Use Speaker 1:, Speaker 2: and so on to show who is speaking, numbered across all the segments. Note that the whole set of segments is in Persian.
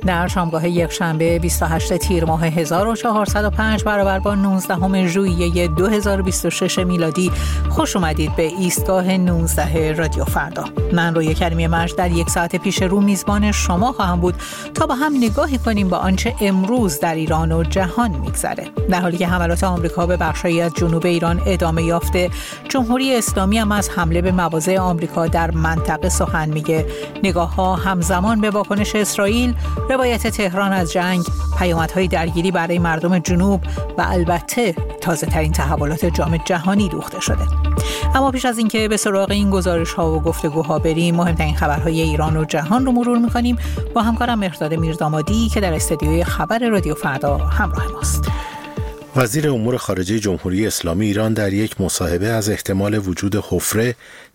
Speaker 1: در شامگاه یکشنبه 28 تیر ماه 1405 برابر با 19 ژوئیه 2026 میلادی خوش اومدید به ایستگاه 19 رادیو فردا. من رویا کریمی مرج در یک ساعت پیش رو میزبان شما خواهم بود تا با هم نگاهی کنیم با آنچه امروز در ایران و جهان میگذره. در حالی که حملات آمریکا به بخشی از جنوب ایران ادامه یافته، جمهوری اسلامی هم از حمله به مواضع آمریکا در منطقه سخن میگه. نگاه‌ها همزمان به واکنش اسرائیل، روایت تهران از جنگ، پیامدهای درگیری برای مردم جنوب و البته تازه‌ترین تحولات جام جهانی دوخته شده. اما پیش از اینکه به سراغ این گزارش‌ها و گفتگوها بریم، مهمترین خبرهای ایران و جهان رو مرور می‌کنیم با همکارم مهرداد میردامادی که در استودیوی خبر رادیو فردا همراه ماست.
Speaker 2: وزیر امور خارجه جمهوری اسلامی ایران در یک مصاحبه از احتمال وجود حفره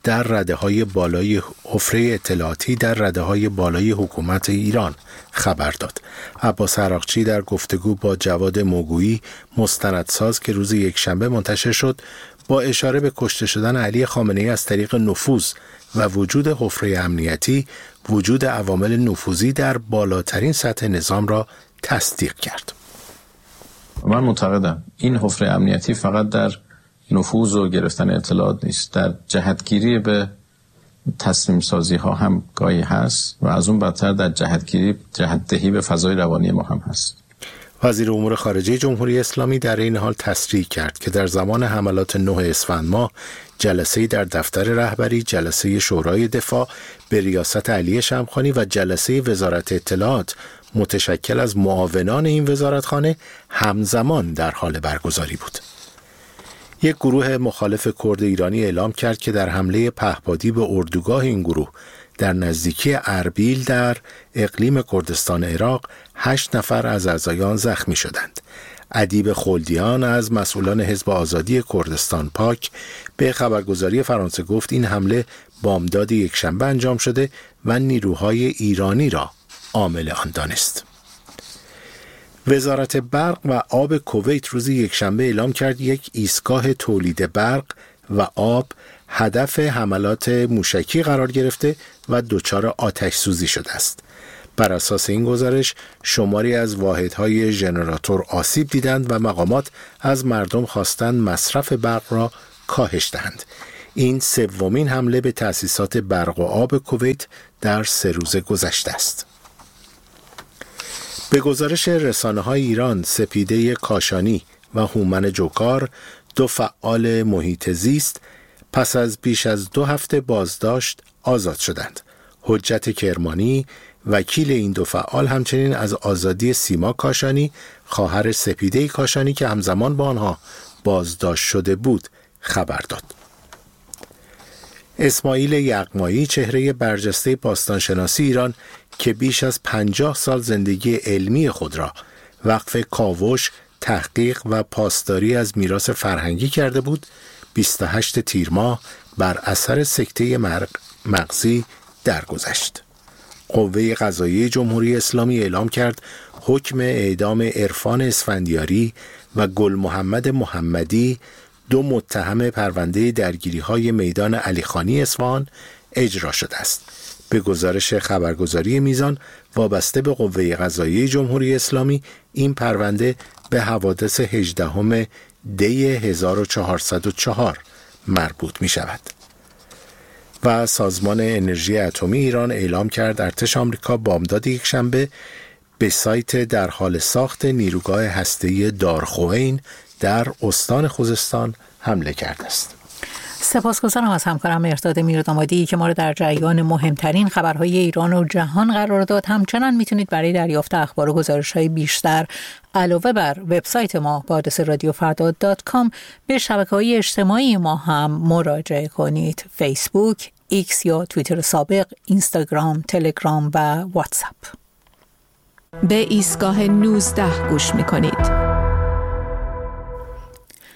Speaker 2: اطلاعاتی در رده‌های بالای حکومت ایران خبر داد. عباس عراقچی در گفتگو با جواد موگویی مستندساز که روز یکشنبه منتشر شد، با اشاره به کشته شدن علی خامنه‌ای از طریق نفوذ و وجود حفره امنیتی، وجود عوامل نفوذی در بالاترین سطح نظام را تصدیق کرد.
Speaker 3: من معتقدم این حفره امنیتی فقط در نفوذ و گرفتن اطلاعات نیست، در جهتگیری به تصمیم سازی ها هم گاهی هست و از اون بدتر در جهتدهی به فضای روانی ما هم هست.
Speaker 2: وزیر امور خارجه جمهوری اسلامی در این حال تصریح کرد که در زمان حملات 9 اسفند ماه جلسه‌ای در دفتر رهبری، جلسه شورای دفاع به ریاست علی شمخانی و جلسه وزارت اطلاعات متشکل از معاونان این وزارتخانه همزمان در حال برگزاری بود. یک گروه مخالف کرد ایرانی اعلام کرد که در حمله پهپادی به اردوگاه این گروه در نزدیکی اربیل در اقلیم کردستان عراق 8 نفر از اعضایان زخمی شدند. ادیب خلدیان از مسئولان حزب آزادی کردستان پاک به خبرگزاری فرانسه گفت این حمله بامداد یکشنبه انجام شده و نیروهای ایرانی را عامل آن دانست. وزارت برق و آب کویت روز یکشنبه اعلام کرد یک ایستگاه تولید برق و آب هدف حملات موشکی قرار گرفته و دچار آتش سوزی شده است. بر اساس این گزارش شماری از واحدهای ژنراتور آسیب دیدند و مقامات از مردم خواستند مصرف برق را کاهش دهند. این سومین حمله به تأسیسات برق و آب کویت در 3 روز گذشته است. به گزارش رسانه‌های ایران، سپیده کاشانی و هومن جوکار، 2 فعال محیط زیست، پس از بیش از 2 هفته بازداشت آزاد شدند. حجت کرمانی، وکیل این 2 فعال، همچنین از آزادی سیما کاشانی، خواهر سپیده کاشانی که همزمان با آنها بازداشت شده بود، خبر داد. اسماعیل یغمایی، چهره برجسته باستانشناسی ایران که بیش از 50 سال زندگی علمی خود را وقف کاوش، تحقیق و پاسداری از میراث فرهنگی کرده بود، 28 تیر ماه بر اثر سکته مغزی درگذشت. قوه قضاییه جمهوری اسلامی اعلام کرد حکم اعدام عرفان اسفندیاری و گل محمد محمدی، 2 متهم پرونده درگیری‌های میدان علیخانی اصفهان، اجرا شده است. به گزارش خبرگزاری میزان وابسته به قوه قضاییه جمهوری اسلامی، این پرونده به حوادث 18 دی 1404 مربوط می شود. و سازمان انرژی اتمی ایران اعلام کرد ارتش آمریکا بامداد یکشنبه به سایت در حال ساخت نیروگاه هسته‌ای دارخوئین در استان خوزستان حمله کرده است.
Speaker 1: سپاسگزارم از همکارم مهرداد میردامادی که ما را در جریان مهمترین خبرهای ایران و جهان قرار داد. همچنان میتونید برای دریافت اخبار و گزارش‌های بیشتر علاوه بر وبسایت ما با آدرس radiofarda.com به شبکه‌های اجتماعی ما هم مراجعه کنید: فیسبوک، ایکس یا توییتر سابق، اینستاگرام، تلگرام و واتساپ.
Speaker 4: به ایستگاه 19 گوش میکنید.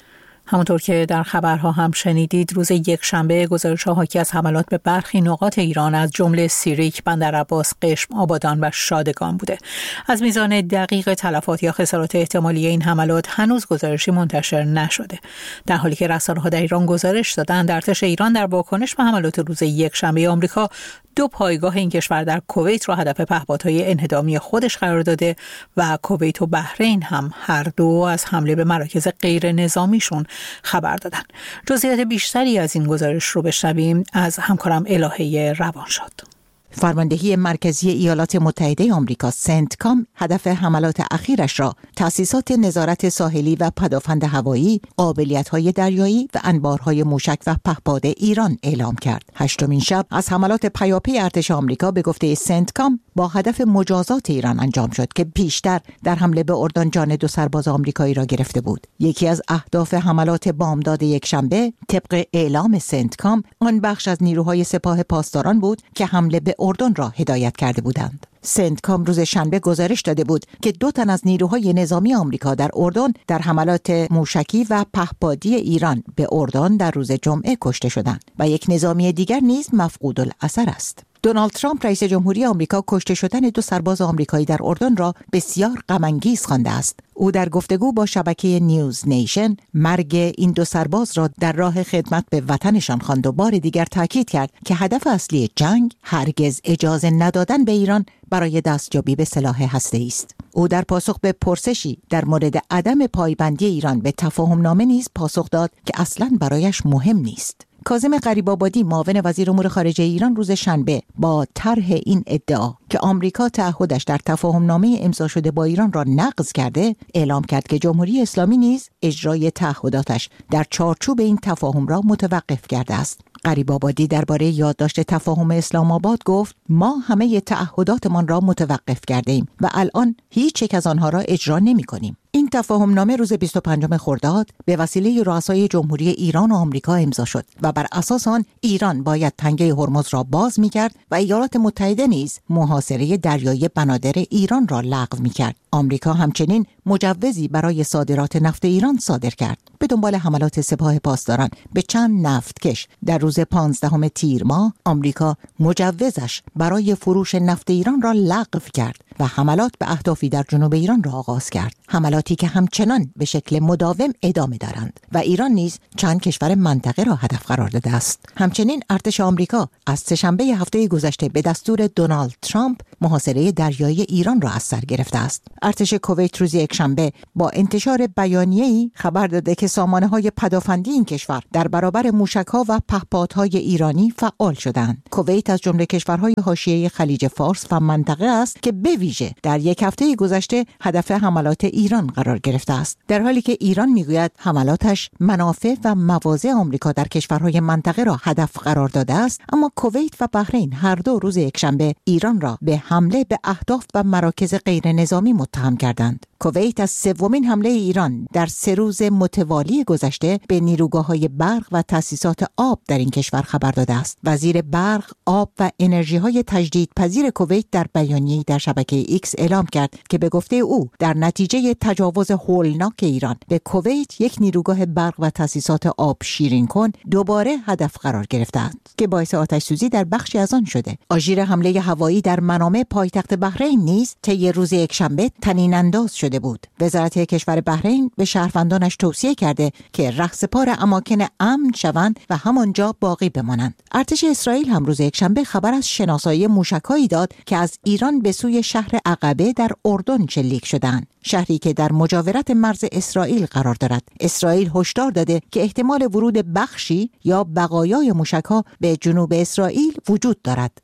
Speaker 1: همونطور که در خبرها هم شنیدید، روز یکشنبه گزارش‌ها حاکی از حملات به برخی نقاط ایران از جمله سیریک، بندرعباس، قشم، آبادان و شادگان بوده. از میزان دقیق تلفات یا خسارات احتمالی این حملات هنوز گزارشی منتشر نشده. در حالی که رسانه‌ها در ایران گزارش دادند ارتش ایران در واکنش به حملات روز یکشنبه آمریکا 2 پایگاه این کشور در کویت را هدف پهپادهای انهدامی خودش قرار داده و کویت و بحرین هم هر دو از حمله به مراکز غیر نظامیشون خبر دادن. جزئیات بیشتری از این گزارش رو بشنویم از همکارم الهه روانشاد.
Speaker 5: فرماندهی مرکزی ایالات متحده آمریکا سنتکام هدف حملات اخیرش را تأسیسات نظارت ساحلی و پدافند هوایی، قابلیت‌های دریایی و انبارهای موشک و پهپاد ایران اعلام کرد. هشتمین شب از حملات پیاپی ارتش آمریکا به گفته سنتکام با هدف مجازات ایران انجام شد که پیشتر در حمله به اردن جان 2 سرباز آمریکایی را گرفته بود. یکی از اهداف حملات بامداد یکشنبه طبق اعلام سنتکام آن بخش از نیروهای سپاه پاسداران بود که حمله به اردن را هدایت کرده بودند. سنتکام روز شنبه گزارش داده بود که 2 تن از نیروهای نظامی آمریکا در اردن در حملات موشکی و پهپادی ایران به اردن در روز جمعه کشته شدند و یک نظامی دیگر نیز مفقود الاثر است. دونالد ترامپ رئیس جمهوری آمریکا کشته شدن 2 سرباز آمریکایی در اردن را بسیار غم‌انگیز خوانده است. او در گفتگو با شبکه نیوز نیشن مرگ این 2 سرباز را در راه خدمت به وطنشان خواند و بار دیگر تاکید کرد که هدف اصلی جنگ هرگز اجازه ندادن به ایران برای دستیابی به سلاح هسته‌ای است. او در پاسخ به پرسشی در مورد عدم پایبندی ایران به تفاهم‌نامه نیز پاسخ داد که اصلاً برایش مهم نیست. کاظم غریب‌آبادی معاون وزیر امور خارجه ایران روز شنبه با طرح این ادعا که آمریکا تعهدش در تفاهم‌نامه امضا شده با ایران را نقض کرده، اعلام کرد که جمهوری اسلامی نیز اجرای تعهداتش در چارچوب این تفاهم را متوقف کرده است. غریب‌آبادی درباره یادداشت تفاهم اسلام آباد گفت: ما همه تعهداتمان را متوقف کردیم و الان هیچ یک از آنها را اجرا نمی‌کنیم. این تفاهم‌نامه روز 25 خرداد به وسیله رؤسای جمهوری ایران و آمریکا امضا شد و بر اساس آن ایران باید تنگه هرمز را باز می‌کرد و ایالات متحده نیز محاصره دریایی بنادر ایران را لغو می‌کرد. آمریکا همچنین مجوزی برای صادرات نفت ایران صادر کرد. به دنبال حملات سپاه پاسداران به چند نفتکش در روز 15 تیر ماه، آمریکا مجوزش برای فروش نفت ایران را لغو کرد و حملات به اهدافی در جنوب ایران را آغاز کرد. حملاتی که همچنان به شکل مداوم ادامه دارند و ایران نیز چند کشور منطقه را هدف قرار داده است. همچنین ارتش آمریکا از سه‌شنبه هفته گذشته به دستور دونالد ترامپ محاصره دریایی ایران را از سر گرفته است. ارتش کویت روز یکشنبه با انتشار بیانیه‌ای خبر داده که سامانه‌های پدافندی این کشور در برابر موشک‌ها و پهپادهای ایرانی فعال شدند. کویت از جمله کشورهای حاشیه خلیج فارس و منطقه است که به ویژه در یک هفته گذشته هدف حملات ایران قرار گرفته است. در حالی که ایران میگوید حملاتش منافع و مواضع آمریکا در کشورهای منطقه را هدف قرار داده است، اما کویت و بحرین هر دو روز یکشنبه ایران را به حمله به اهداف و مراکز غیر نظامی متهم کردند. کویت از 3مین حمله ایران در 3 روز متوالی گذشته به نیروگاه‌های برق و تأسیسات آب در این کشور خبر داده است. وزیر برق، آب و انرژی‌های تجدیدپذیر کویت در بیانیه‌ای در شبکه ایکس اعلام کرد که به گفته او در نتیجه تجاوز هولناک ایران به کویت یک نیروگاه برق و تأسیسات آب شیرین کن دوباره هدف قرار گرفتند که باعث آتش‌سوزی در بخشی از آن شده. آژیر حمله هوایی در منامه پایتخت بحرین نیز طی روز یکشنبه طنین انداز شده بود. وزارت کشور بحرین به شهروندانش توصیه کرده که رهسپار اماکن امن شوند و همانجا باقی بمانند. ارتش اسرائیل هم روز یکشنبه خبر از شناسایی موشک‌هایی داد که از ایران به سوی شهر عقبه در اردن شلیک شدند، شهری که در مجاورت مرز اسرائیل قرار دارد. اسرائیل هشدار داده که احتمال ورود بخشی یا بقایای موشک‌ها به جنوب اسرائیل وجود دارد.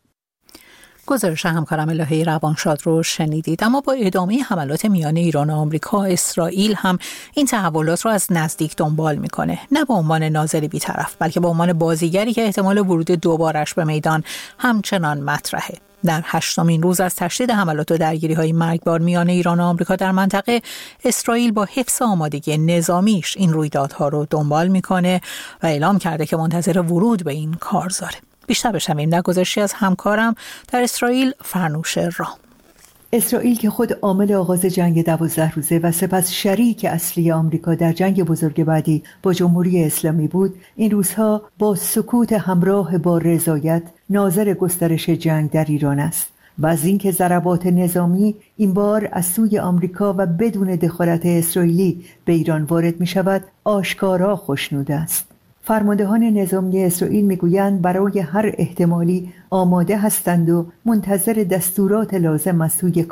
Speaker 1: گزارش همکارم الهه روانشاد رو شنیدید. اما با ادامه حملات میان ایران و آمریکا، اسرائیل هم این تحولات رو از نزدیک دنبال میکنه، نه به عنوان ناظر بی‌طرف بلکه به عنوان بازیگری که احتمال ورود دوبارش به میدان همچنان مطرحه. در 8مین روز از تشدید حملات و درگیری‌های مرگبار میان ایران و آمریکا در منطقه، اسرائیل با حفظ آمادگی نظامیش این رویدادها رو دنبال میکنه و اعلام کرده که منتظر ورود به این کارزاره. بیشتر بشنویم در گزارشی از همکارم در اسرائیل فرنوش رام.
Speaker 6: اسرائیل که خود عامل آغاز جنگ 12 روزه و سپس شریک اصلی آمریکا در جنگ بزرگ بعدی با جمهوری اسلامی بود، این روزها با سکوت همراه با رضایت ناظر گسترش جنگ در ایران است و از اینکه ضربات نظامی این بار از سوی آمریکا و بدون دخالت اسرائیلی به ایران وارد می شود آشکارا خوشنود است. فرماندهان نظامی اسرائیل میگویند برای هر احتمالی آماده هستند و منتظر دستورات لازم از سوی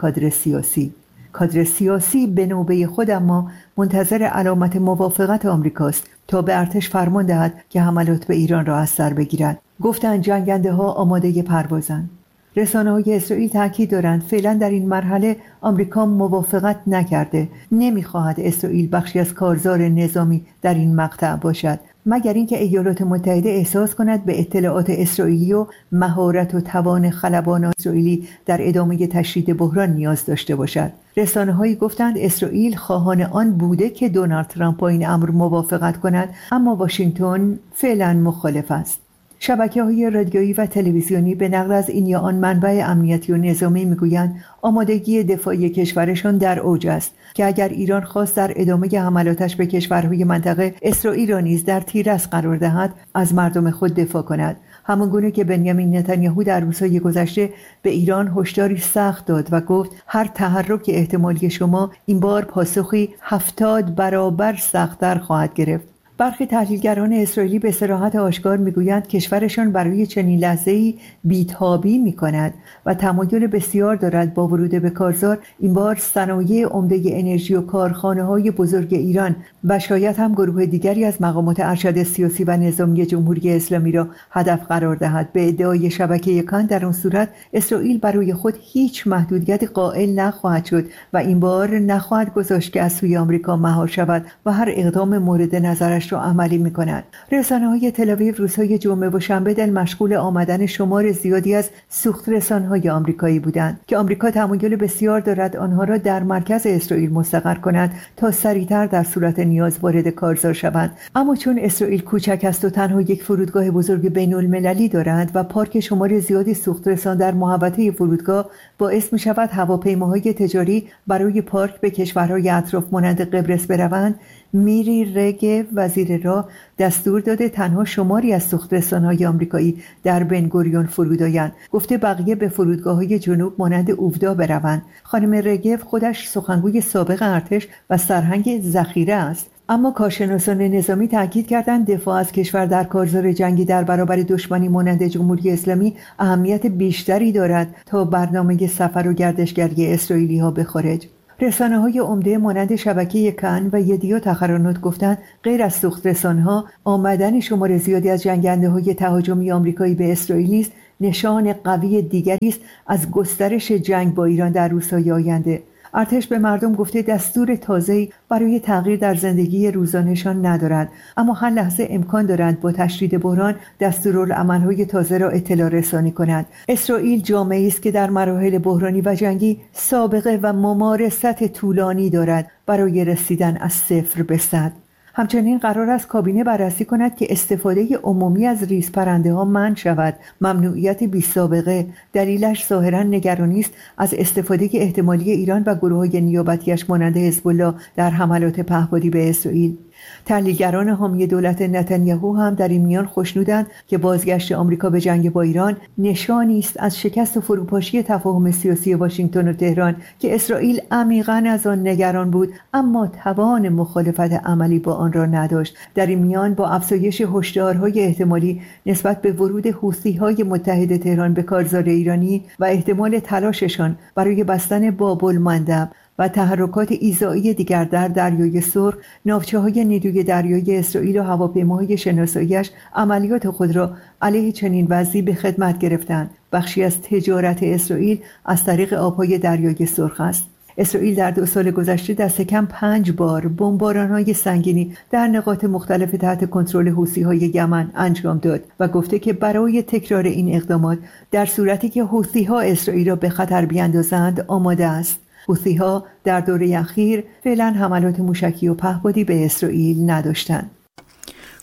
Speaker 6: کادر سیاسی به نوبه خود اما منتظر علامت موافقت آمریکاست تا به ارتش فرمان دهد که حملات به ایران را از سر بگیرد. گفتند جنگنده ها آماده پروازند. رسانه‌های اسرائیل تاکید دارند فعلا در این مرحله آمریکا موافقت نکرده، نمیخواهد اسرائیل بخشی از کارزار نظامی در این مقطع باشد، مگر اینکه ایالات متحده احساس کند به اطلاعات اسرائیلی و مهارت و توان خلبان اسرائیلی در ادامه تشدید بحران نیاز داشته باشد. رسانه‌هایی گفتند اسرائیل خواهان آن بوده که دونالد ترامپ با این امر موافقت کند، اما واشنگتن فعلا مخالف است. شبکه‌های رادیویی و تلویزیونی به نقل از این یا آن منبع امنیتی و نظامی میگویند آمادگی دفاعی کشورشان در اوج است که اگر ایران خواست در ادامه حملاتش به کشورهای منطقه اسرائیل را نیز در تیرس قرار دهد از مردم خود دفاع کند، همانگونه که بنیامین نتانیاهو در روزهای گذشته به ایران هشداری سخت داد و گفت هر تحرک احتمالی شما این بار پاسخی 70 برابر سخت‌تر خواهد گرفت. برخی تحلیلگران اسرائیلی به صراحت آشکار میگویند کشورشان برای چنین لحظه‌ای بیتابی می‌کند و تمایل بسیار دارد با ورود به کارزار این بار صنایع عمده انرژی و کارخانه‌های بزرگ ایران و شاید هم گروه دیگری از مقامات ارشد سیاسی و نظامی جمهوری اسلامی را هدف قرار دهد. به ادعای شبکه کان در آن صورت اسرائیل برای خود هیچ محدودیت قائل نخواهد شد و این بار نخواهد گذاشت که از سوی آمریکا مهار شود و هر اقدام مورد نظرش را عملی می‌کند. رسانه‌های تل‌آویو روزهای جمعه و شنبه دل مشغول آمدن شمار زیادی از سوخت رسان‌های آمریکایی بودند که آمریکا تمایل بسیار دارد آنها را در مرکز اسرائیل مستقر کند تا سریعتر در صورت نیاز وارد کارزار شوند. اما چون اسرائیل کوچک است و تنها یک فرودگاه بزرگ بین‌المللی دارند و پارک شمار زیادی سوخت رسان در محوطه فرودگاه باعث می‌شود هواپیماهای تجاری برای پارک به کشورهای اطراف مانند قبرس بروند، میری رگو وزیر راه دستور داده تنها شماری از سوخت رسان‌های آمریکایی در بنگوریون فرود آیند. گفته بقیه به فرودگاه‌های جنوب مانند اوفدا بروند. خانم رگو خودش سخنگوی سابق ارتش و سرهنگ ذخیره است. اما کارشناسان نظامی تاکید کردند دفاع از کشور در کارزار جنگی در برابر دشمنی مانند جمهوری اسلامی اهمیت بیشتری دارد تا برنامه سفر و گردشگری اسرائیلی‌ها به خارج. رسانه‌های عمده مانند شبکه کان و یدیوت تخرانوت گفتند غیر از سوخت رسانه‌ها آمدن شمار زیادی از جنگنده‌های تهاجمی آمریکایی به اسرائیل نیز نشان قوی دیگری است از گسترش جنگ با ایران در روزهای آینده. ارتش به مردم گفته دستور تازه‌ای برای تغییر در زندگی روزانه‌شان ندارد، اما هر لحظه امکان دارد با تشدید بحران دستورالعمل‌های تازه را اطلاع رسانی کند. اسرائیل جامعه‌ای است که در مراحل بحرانی و جنگی سابقه و ممارست طولانی دارد برای رسیدن از 0 به 100. همچنین قرار است کابینه بررسی کند که استفاده عمومی از ریزپرنده‌ها منع شود. ممنوعیت بی‌سابقه دلیلش ظاهراً نگرانی است از استفاده احتمالی ایران و گروه‌های نیابتی‌اش مانند حزب الله در حملات پهپادی به اسرائیل. تحلیلگران حامی دولت نتانیاهو هم در این میان خوشنودند که بازگشت آمریکا به جنگ با ایران نشانی است از شکست و فروپاشی تفاهم سیاسی واشنگتن و تهران که اسرائیل عمیقاً از آن نگران بود اما توان مخالفت عملی با آن را نداشت. در این میان با افزایش هشدارهای احتمالی نسبت به ورود حوثی‌های متحد تهران به کارزار ایرانی و احتمال تلاششان برای بستن باب المندب و تحرکات ایذایی دیگر در دریای سرخ، ناوچه‌های نیروی دریایی اسرائیل و هواپیماهای شناسایی‌اش عملیات خود را علیه چنین وضعی به خدمت گرفتند. بخشی از تجارت اسرائیل از طریق آب‌های دریای سرخ است. اسرائیل در 2 سال گذشته دست کم 5 بار بمباران‌های سنگینی در نقاط مختلف تحت کنترل حوثی‌های یمن انجام داد و گفته که برای تکرار این اقدامات در صورتی که حوثی‌ها اسرائیل را به خطر بیاندازند آماده است. حوثی‌ها در دوره اخیر فعلا حملات موشکی و پهپادی به اسرائیل نداشتند.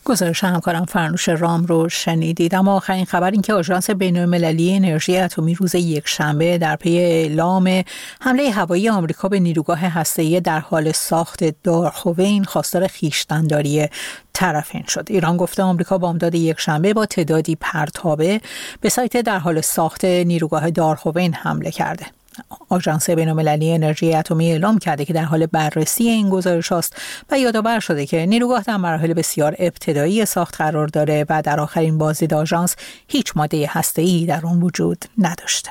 Speaker 1: گزارش همکارم فرنوش رام رو شنیدید. اما آخرین خبر این که آژانس بین‌المللی انرژی اتمی روز یکشنبه در پی اعلام حمله هوایی آمریکا به نیروگاه هسته‌ای در حال ساخت دارخوین خواستار خویشتن‌داری طرفین شد. ایران گفته آمریکا بامداد یکشنبه با تعدادی پرتابه به سایت در حال ساخت نیروگاه دارخوین حمله کرده. آژانس بین‌المللی انرژی اتمی اعلام کرده که در حال بررسی این گزارش است و یادآور شده که نیروگاه در مراحل بسیار ابتدایی ساخت قرار داره و در آخرین بازدید آژانس هیچ ماده هسته‌ای در آن وجود نداشته.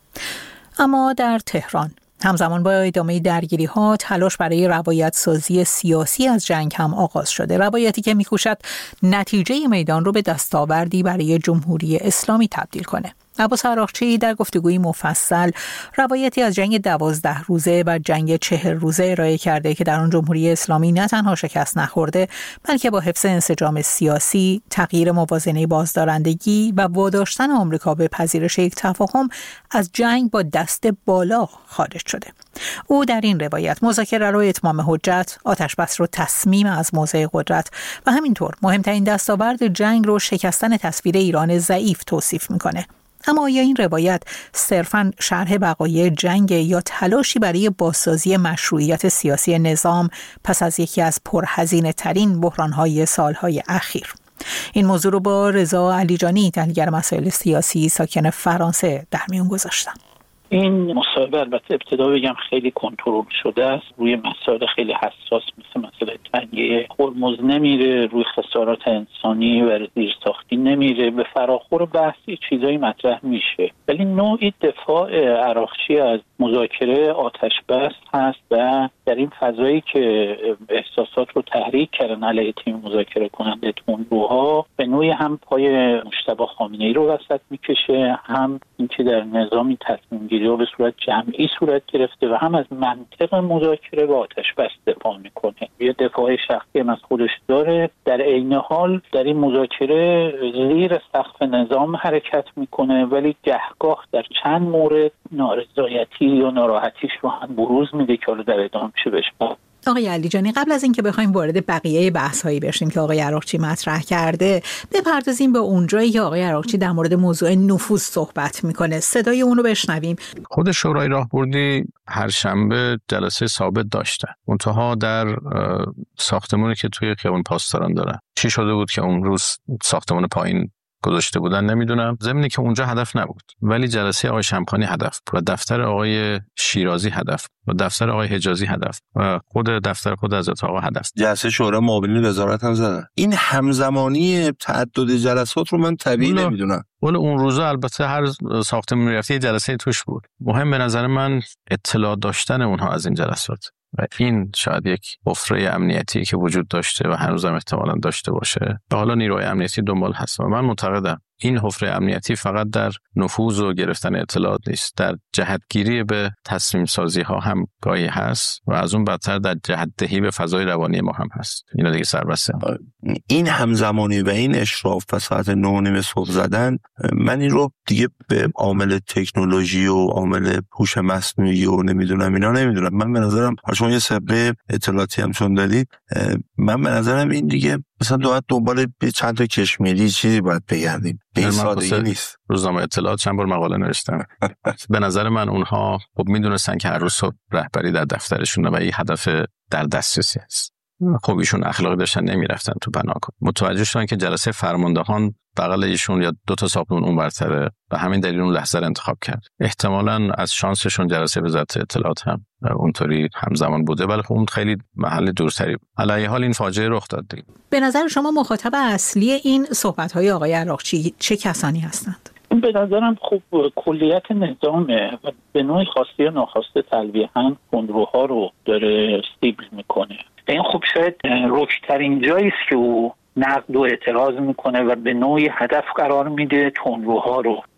Speaker 1: اما در تهران همزمان با ادامه درگیری‌ها تلاش برای روایت سازی سیاسی از جنگ هم آغاز شده. روایتی که می‌کوشد نتیجه میدان رو به دستاوردی برای جمهوری اسلامی تبدیل کنه. عباس عراقچی در گفتگوی مفصل روایتی از جنگ 12 روزه و جنگ 40 روزه ارائه کرده که در آن جمهوری اسلامی نه تنها شکست نخورده بلکه با حفظ انسجام سیاسی، تغییر موازنه بازدارندگی و واداشتن آمریکا به پذیرش یک تفاهم از جنگ با دست بالا خارج شده. او در این روایت مذاکره رو اتمام حجت، آتش‌بس رو تصمیم از موضع قدرت و همینطور مهمترین دستاورد جنگ رو شکستن تصویر ایران ضعیف توصیف میکنه. اما آیا این روایت صرفاً شرح وقایع جنگ یا تلاشی برای بازسازی مشروعیت سیاسی نظام پس از یکی از پرهزینه ترین بحران‌های سالهای اخیر؟ این موضوع رو با رضا علیجانی تحلیلگر مسائل سیاسی ساکن فرانسه در میون گذاشتم.
Speaker 7: این مصاحبه البته ابتدا بگم خیلی کنترل شده است، روی مسائل خیلی حساس مثل مسئله تنگه هرمز نمیره، روی خسارات انسانی و زیرساختی نمیره، به فراخور بحثی چیزایی مطرح میشه، ولی نوعی دفاع عراقچی از مذاکره آتش بس هست و در این فضایی که احساسات رو تحریک کردن علیه تیم مذاکره کننده تندروها به نوعی هم پای مجتبی خامنه‌ای رو وسط میکشه، هم اینکه در نظامی تصمیم گیری به صورت جمعی صورت گرفته و هم از منطق مذاکره و آتش بس دفاع میکنه. یه دفاع شخصی هم از خودش داره، در عین حال در این مذاکره زیر سقف نظام حرکت میکنه، ولی گهگاه در چند مورد نارضایتی یا ناراحتیش رو هم بروز میده که حالا در ادامه میشه بهش.
Speaker 1: آقای علیجانی، قبل از اینکه بخوایم وارد بقیه بحث‌هایی بشیم که آقای عراقچی مطرح کرده، بپردازیم به اونجایی که آقای عراقچی در مورد موضوع نفوذ صحبت میکنه. صدای اون رو بشنویم.
Speaker 3: خود شورای راهبردی هر شنبه جلسه ثابت داشتن، منتها در ساختمانی که توی خیابان پاسداران دارن. چی شده بود که اون روز ساختمان پایین گذاشته بودن نمیدونم، ضمنی که اونجا هدف نبود، ولی جلسه آقای شمخانی هدف و دفتر آقای شیرازی هدف و دفتر آقای حجازی هدف و خود دفتر خود حضرت آقا هدف.
Speaker 8: جلسه شورای معاونین وزارت هم زدن. این همزمانی تعدد جلسات رو من طبیعی نمیدونم.
Speaker 3: ولی اون روزا البته هر ساختمون میرفتی جلسه توش بود. مهم به نظر من اطلاع داشتن اونها از این جلسات و این شاید یک حفره امنیتی که وجود داشته و هنوزم احتمالاً داشته باشه. و حالا نیروی امنیتی دنبال هست و من معتقدم این حفره امنیتی فقط در نفوذ و گرفتن اطلاعات نیست، در جهتگیری به تصمیم سازی ها هم گاهی هست و از اون بدتر در جهت‌دهی به فضای روانی ما هم هست. اینا دیگه سربسته.
Speaker 8: این همزمانی و این اشراف و ساعت 9:30 صبح زدن، من این رو دیگه به عامل تکنولوژی و عامل هوش مصنوعی و نمیدونم. من به نظرم شما یه سابقه اطلاعاتی هم چون دارید، من به نظرم این دیگه مثلا دنبال به چند تا کشمیری چیزی باید بگردیم. به این سادگی نیست.
Speaker 3: روزنامه اطلاعات چند بار مقاله نوشتم. به نظر من اونها خب میدونستن که هر روز صبح رهبری در دفترشونه و این هدف در دسترسی است. خب ایشون اخلاقی داشتن نمیرفتن تو پناهگاه. متوجه شدن که جلسه فرماندهان بغل ایشون یا 2 تا ساختمون اون برتره و همین دلیل اون لحظه رو انتخاب کرد. احتمالاً از شانسشون جلسه وزارت اطلاعات هم اونطوری همزمان بوده، ولی خب اون خیلی محل دورتری. علی حال این فاجعه رخ داد دیگه.
Speaker 1: به نظر شما مخاطب اصلی این صحبت‌های آقای عراقچی چه کسانی هستند؟
Speaker 7: به نظرم خب کلیت نظامه و به نوعی خواسته یا ناخواسته تلویحاً خودروها رو داره سیبل میکنه. این خب شاید رکترین جایی است که او نقد و اعتراض میکنه و به نوعی هدف قرار میده تندروها رو.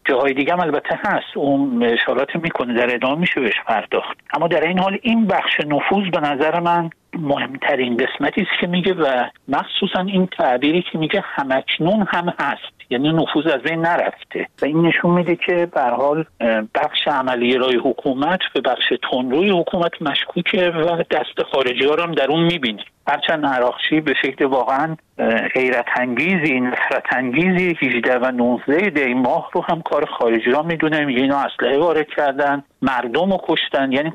Speaker 7: جاهای دیگه هم البته هست، اون اشارات میکنه، در ادامه میشه بهش پرداخت. اما در این حال این بخش نفوذ به نظر من مهمترین قسمتی است که میگه و مخصوصا این تعبیری که میگه همکنون هم هست، یعنی نفوذ از بین نرفته و این نشون میده که به هر حال بخش عملی رای حکومت به بخش تندروی حکومت مشکوکه و دست خارجی ها رو هم در اون میبینه. هرچند عراقچی به شکل واقعا غیرت انگیزی، نفرت انگیزی 18 و 19 دی ماه رو هم کار خارجی ها میدونه، میگه اینا اسلحه وارد کردن، مردم رو کشتن، یعنی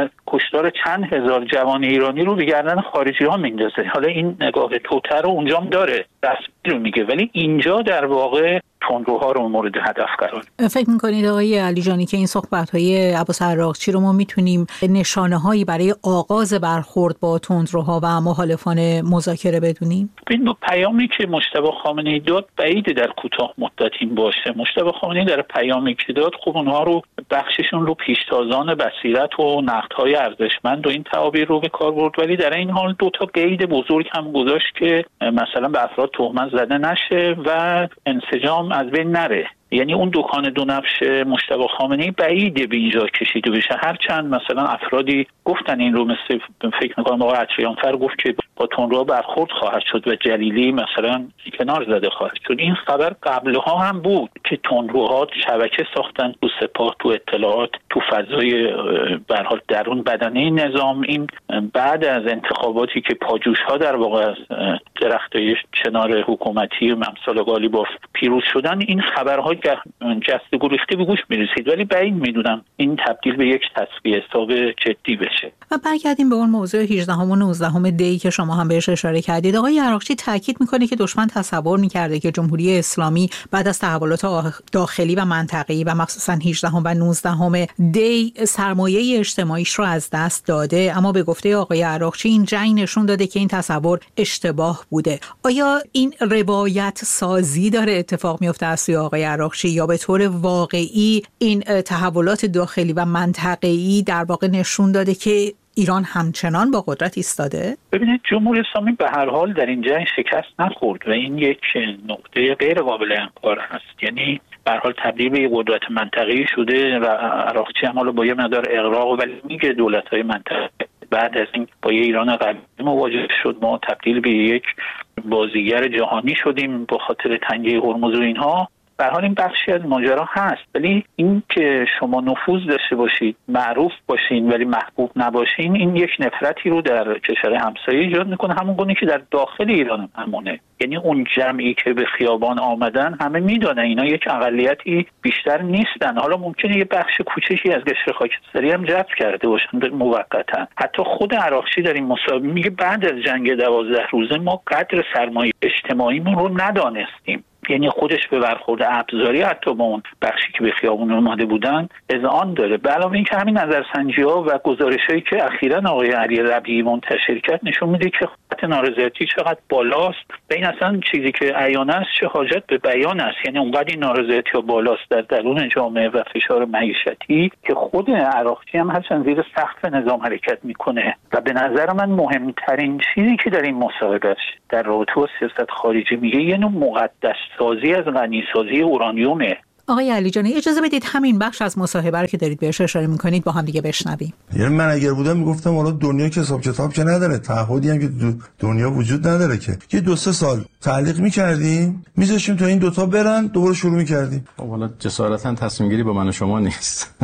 Speaker 7: کشتار چند هزار جوان ایرانی رو به گردن خارجی ها میندازه. حالا این نگاه توتر رو اونجا هم داره، رسمی رو میگه، ولی اینجا در واقع تندروها رو مورد هدف قرار.
Speaker 1: فکر می‌کنید آقای علیجانی که این صحبت‌های عباس عراقچی رو ما میتونیم نشانه‌هایی برای آغاز برخورد با تندروها و مخالفان مذاکره بدونیم؟
Speaker 7: این پیامی که مجتبی خامنه‌ای داد بعید در کوتاه مدت این باشه. مجتبی خامنه‌ای در پیامی که داد خب اونها رو بخششون رو پیشتازان بصیرت و نقدهای ارزشمند و این تعابیر رو به کار برد، ولی در این حال دو تا قید بزرگ هم گذاشت که مثلا به افراد تهمت زده نشه و انسجام از بین نره. یعنی اون دکان دو نفش مجتبی خامنه‌ای بعیده به اینجا کشیده بشه، هرچند مثلا افرادی گفتن این رو، مثل فکر می‌کنم آقای عطریانفر گفت که با تندروها برخورد خواهد شد و جلیلی مثلا کنار زده خواهد شد. این خبر قبلها هم بود که تندروها شبکه ساختن تو سپاه، تو اطلاعات، تو فضای به هر حال درون بدنه نظام. این بعد از انتخاباتی که پاجوش‌ها در واقع از درختای چنار حکومتی ممثال قالیباف پیروز شدن، این خبرها جسته گریخته به گوش میرسید، ولی بعید میدونم این تبدیل به یک تصفیه حساب جدی بشه.
Speaker 1: و برگردیم به اون موضوع 18 و 19 دی که شما هم بهش اشاره کردید. آقای عراقچی تاکید میکنه که دشمن تصور میکرده که جمهوری اسلامی بعد از تحولات داخلی و منطقه‌ای و مخصوصا 18 و 19 دی سرمایه اجتماعیش رو از دست داده، اما به گفته آقای عراقچی این جنگ نشون داده که این تصور اشتباه بوده. آیا این روایت سازی داره اتفاق میفته از سوی آقای عراقچی یا به طور واقعی این تحولات داخلی و منطقه‌ای در واقع نشون داده که ایران همچنان با قدرت ایستاده؟
Speaker 7: ببینید جمهوری اسلامی به هر حال در این جنگ شکست نخورد و این یک نقطه غیر قابل انکار هست. یعنی به هر حال تبدیل به یک قدرت منطقه‌ای شده و عراقچی هم حالا با یه مقدار اغراق ولی میگه دولت‌های منطقه بعد از این با یه ایران قوی مواجه شد، ما تبدیل به یک بازیگر جهانی شدیم با خاطر تنگه هرمز و اینها. به هر حال این بخشی از ماجرا هست، ولی این که شما نفوذ داشته باشید، معروف باشین ولی محبوب نباشین، این یک نفرتی رو در کشور همسایه ایجاد میکنه، همون گونه که در داخل ایران همونه. یعنی اون جمعی که به خیابان آمدن همه میدونن اینا یک اقلیتی بیشتر نیستن. حالا ممکنه یه بخش کوچکی از قشر خاکستری هم جذب کرده باشن موقتا. حتی خود عراقچی در این مصاحبه میگه بعد از جنگ 12 روزه ما قدر سرمایه اجتماعیمون رو ندانستیم. یعنی خودش به برخورد ابزاری حتی با اون بخشی که به خیابون اومده بودن اذعان داره. به علاوه اینکه همین نظرسنجی‌ها و گزارش‌هایی که اخیراً آقای علی ربیعی منتشر کرد نشون میده که خط نارضایتی چقدر بالاست و این اصلا چیزی که عیانه است چه حاجت به بیان است. یعنی اونقدر این نارضایتی بالاست در درون جامعه و فشار معیشتی که خود عراقچی هم هرچند زیر سقف نظام حرکت میکنه و به نظر من مهمترین چیزی که در این مصاحبه در رابطه با سیاست خارجی میگه یه نوع مقدس سازی از غنیسازی اورانیومه.
Speaker 1: آقای علیجانی اجازه بدید همین بخش از مصاحبه رو که دارید بهش اشاره میکنید با هم دیگه بشنویم.
Speaker 9: یعنی من اگر بودم میگفتم حالا دنیا که حساب کتاب که نداره، تعهدی هم که دنیا وجود نداره که یه 2-3 سال تعلیق میکردیم میذاشیم تا این دوتا برن دوباره شروع میکردیم.
Speaker 3: حالا جسارتا تصمیم گیری با من و شما نیست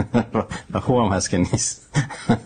Speaker 3: و خوبم هست که نیست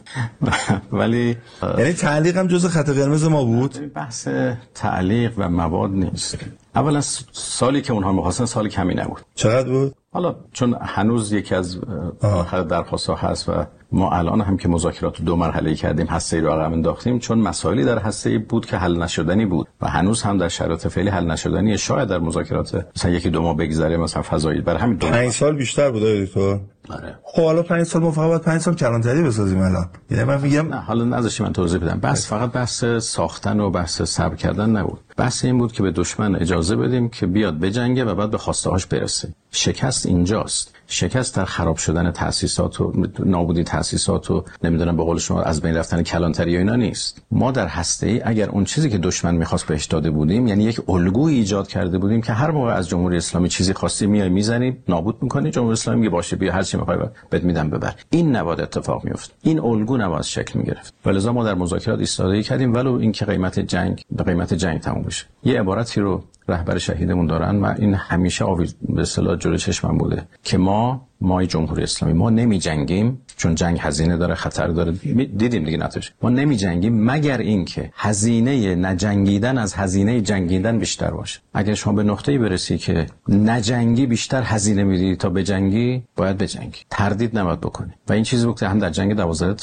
Speaker 3: ولی
Speaker 9: یعنی تعلیق هم جزء خط قرمز ما بود.
Speaker 3: بحث تعلیق و مواد نیست. اولا سالی که اونها می‌خواستن سال کمی نبود.
Speaker 9: چقدر بود؟
Speaker 3: حالا چون هنوز یکی از آخر درخواست‌ها هست و ما الان هم که مذاکرات 2 مرحله‌ای کردیم، هسته‌ای رو عقب انداختیم، چون مسائلی در هسته‌ای بود که حل نشدنی بود و هنوز هم در شرایط فعلی حل نشدنی. شاید در مذاکرات مثلا 1-2 ماه بگذره، مثلا فضایی برای همین
Speaker 9: 5 سال بیشتر بود دکتر.
Speaker 3: آره.
Speaker 9: خب حالا 5 سال ما فقط 5 سال کلانتری بسازیم الان. یعنی من میگم
Speaker 3: نه، حالا نذاشی من توضیح بدم. بس فقط بحث ساختن و بحث صبر کردن نبود. بحث این بود که به دشمن اجازه بدیم که بیاد بجنگه و بعد به خواسته‌هاش برسه. شکست اینجاست. شکست در خراب شدن تأسیسات و نابودی تأسیسات و نمیدونم به قول شما از بین رفتن کلانتری و اینا نیست. ما در هسته‌ای اگر اون چیزی که دشمن می‌خواست بهش داده بودیم، یعنی یک الگوی ایجاد کرده بودیم که هر موقع از جمهوری اسلامی چیزی خواستی میای میزنی نابود می‌کنی، جمهوری اسلامی میگه باشه بیا هر چی می‌خوای بهت میدم ببر. این نباید اتفاق می‌افت. این الگو نباید شکل می‌گرفت. ولذا ما در مذاکرات ایستادگی کردیم ولو اینکه قیمت جنگ به قیمت جنگ تموم بشه. یه عبارتی رو رهبر شهیدمون دارن و این همیشه به اصطلاح جلوی چشمم بوده که ما جمهوری اسلامی ما نمی جنگیم چون جنگ هزینه داره، خطر داره. دیدیم دیگه نتیجه. ما نمی جنگیم مگر اینکه هزینه نجنگیدن از هزینه جنگیدن بیشتر باشه. اگر شما به نقطه‌ای برسی که نجنگی بیشتر هزینه میدی تا بجنگی، باید بجنگی. تردید نباید بکنی. و این چیزی بود که هم در جنگ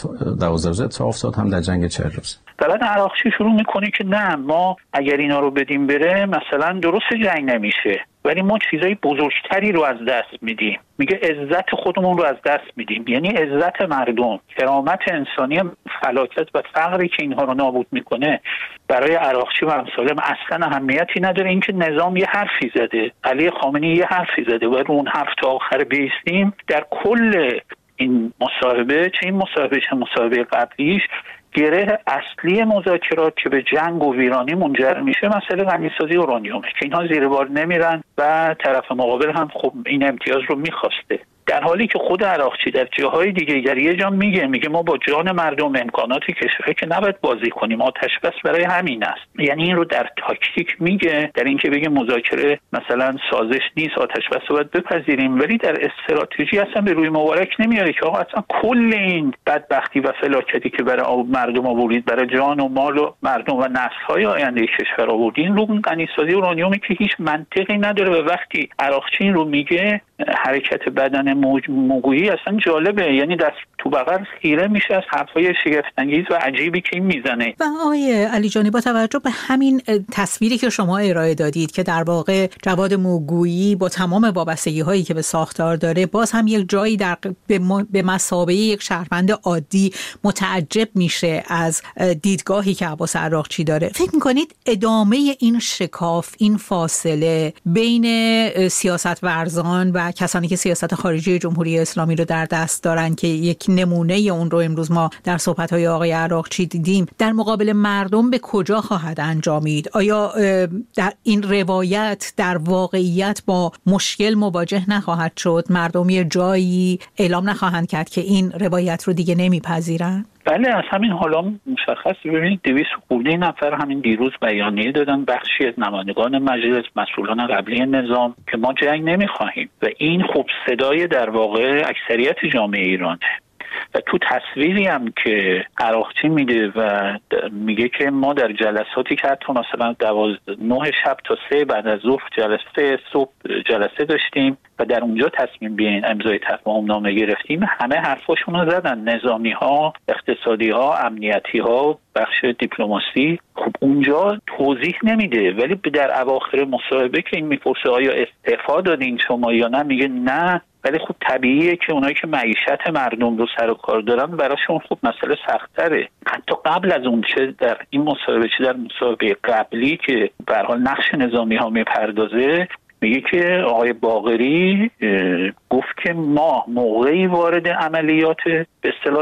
Speaker 3: 12 روزه اتفاق افتاد، هم در جنگ 40 روزه.
Speaker 7: بعد عراقچی شروع میکنه که نه ما اگر اینا رو بدیم بره مثلا درست جنگ نمیشه، ولی ما چیزای بزرگتری رو از دست میدیم. میگه عزت خودمون رو از دست میدیم، یعنی عزت مردم، کرامت انسانی. فلاکت و فقری که اینها رو نابود میکنه برای عراقچی و امثالم اصلا اهمیتی نداره. اینکه نظام یه حرفی زده، علی خامنه‌ای یه حرفی زده و رو اون حرف تا آخر بیستیم، در کل این مصاحبه، چه این مصاحبه چه مصاحبه قبلیش، گره اصلی مذاکرات که به جنگ و ویرانی منجر میشه مسئله غنیسازی اورانیومه که اینها زیر بار نمیرن و طرف مقابل هم خب این امتیاز رو میخواسته، در حالی که خود عراقچی در جاهای دیگه در یه جا میگه ما با جان مردم امکانات کشور که نباید بازی کنیم، آتش بس برای همین است. یعنی این رو در تاکتیک میگه، در اینکه بگه مذاکره مثلا سازش نیست، آتش بس رو باید بپذیریم، ولی در استراتژی اصلا به روی مبارک نمیاره که آقا اصلا کل این بدبختی و فلاکتی که برای مردم آورید، برای جان و مال و مردم و نسل‌های آینده کشور آوردین، رو غنیسازی اورانیومی که هیچ منطقی نداره. و وقتی عراقچی این رو میگه، حرکت بدن موگویی اصلا جالبه، یعنی دست تو بغل خیره میشه از حرفای شگفت‌انگیز و عجیبی که این میزنه.
Speaker 1: و آقای علی جانی، با توجه به همین تصویری که شما ارائه دادید که در واقع جواد موگویی با تمام وابستگی هایی که به ساختار داره، باز هم یک جایی به مثابه یک شهروند عادی متعجب میشه از دیدگاهی که عباس عراقچی داره. فکر میکنید ادامه این شکاف، این فاصله بین سیاست ورزان و کسانی که سیاست خارجی جمهوری اسلامی رو در دست دارن که یک نمونه اون رو امروز ما در صحبت‌های آقای عراقچی دیدیم، در مقابل مردم به کجا خواهد انجامید؟ آیا در این روایت در واقعیت با مشکل مواجه نخواهد شد؟ مردم یه جایی اعلام نخواهند کرد که این روایت رو دیگه نمیپذیرن؟
Speaker 7: بله، از همین حالا مشخص. ببینید 200 خورده نفر همین دیروز بیانیه دادن، بخشی از نمایندگان مجلس، مسئولان قبلی نظام، که ما جنگ نمیخواهیم و این خب صدای در واقع اکثریت جامعه ایرانه. و تو تصویری هم که عراقچی میده و میگه که ما در جلساتی که حتی مثلا 9 شب تا 3 بعد از ظهر جلسه، صبح جلسه داشتیم و در اونجا تصمیم به امضای تفاهم نامه گرفتیم، همه حرفاشون رو زدن، نظامی ها، اقتصادی ها، امنیتی ها، بخش دیپلماسی. خب اونجا توضیح نمیده، ولی در اواخر مصاحبه که این میپرسه آیا استعفا دادین شما یا نه، میگه نه، ولی خب طبیعیه که اونایی که معیشت مردم رو سر و کار دارن براشون خب مسئله سخت‌تره. حتی قبل از اون، چه در این مصاحبه چه در مصاحبه قبلی که به هر حال نقش نظامی ها میپردازه، میگه که آقای باقری گفت که ما موقعی وارد عملیات به اصطلاح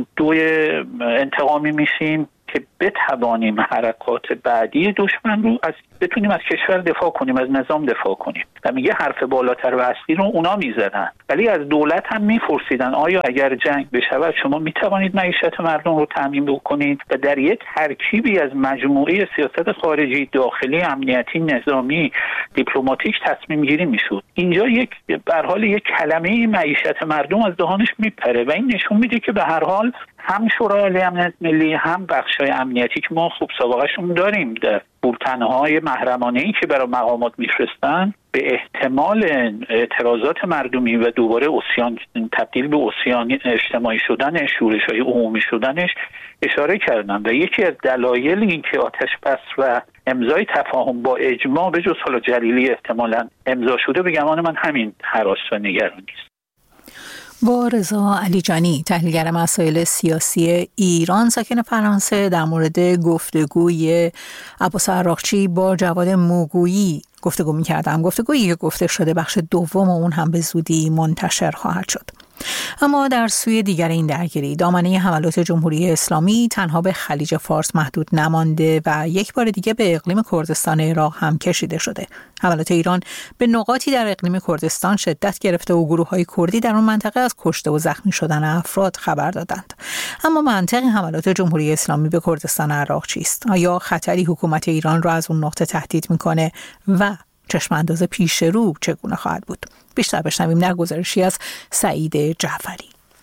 Speaker 7: انتقامی میشیم که بتوانیم حرکات بعدی دشمن رو بتونیم از کشور دفاع کنیم، از نظام دفاع کنیم. و میگه حرف بالاتر و اصلی رو اونا میزدن، ولی از دولت هم میپرسیدن آیا اگر جنگ بشود شما میتوانید معیشت مردم رو تامین بکنید؟ و در یک ترکیبی از مجموعه سیاست خارجی، داخلی، امنیتی، نظامی، دیپلماتیک تصمیم گیری میشد. اینجا به هر حال یک کلمه معیشت مردم از دهانش میپره و این نشون میده که به هر حال هم شورای امنیت ملی، هم بخشای امنیتی که ما خوب سابقه‌شون داریم در بولتن‌های محرمانه‌ای که برای مقامات میفرستن، به احتمال اعتراضات مردمی و دوباره تبدیل به عصیان اجتماعی شدن، شورش‌های عمومی شدنش اشاره کردن. و یکی از دلایل این که آتش بس و امضای تفاهم با اجماع به جز حالا جلیلی احتمالاً امضا شده، به گمان من همین هراس و نگرانی است.
Speaker 1: با رضا علیجانی، تحلیلگر مسائل سیاسی ایران ساکن فرانسه، در مورد گفتگوی عباس عراقچی با جواد موگویی گفتگو می‌کردم. گفتگویی که گفته شده بخش دوم اون هم به زودی منتشر خواهد شد. اما در سوی دیگر این درگیری، دامنه حملات جمهوری اسلامی تنها به خلیج فارس محدود نمانده و یک بار دیگه به اقلیم کردستان عراق هم کشیده شده. حملات ایران به نقاطی در اقلیم کردستان شدت گرفته و گروه‌های کردی در اون منطقه از کشته و زخمی شدن افراد خبر دادند. اما منطق حملات جمهوری اسلامی به کردستان عراق چیست؟ آیا خطری حکومت ایران را از اون نقطه تهدید میکنه و چشم انداز پیش رو چگونه خواهد بود؟ بیشتر بشنویم در گزارشی از سعید جعفری.